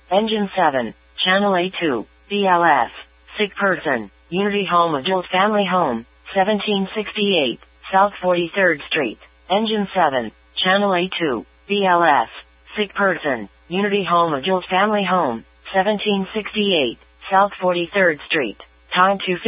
Engine 7, Channel A2, BLS, sick person, Unity Home Adult Family Home, 1768, South 43rd Street. Engine 7, Channel A2, BLS, sick person, Unity Home Adult Family Home, 1768, South 43rd Street. Time 2:50.